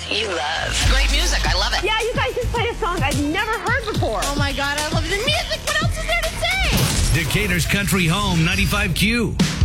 you love. Great music. I love it. Yeah, you guys just played a song I've never heard before. Oh, my God. I love the music. What else is there to say? Decatur's Country Home, 95Q.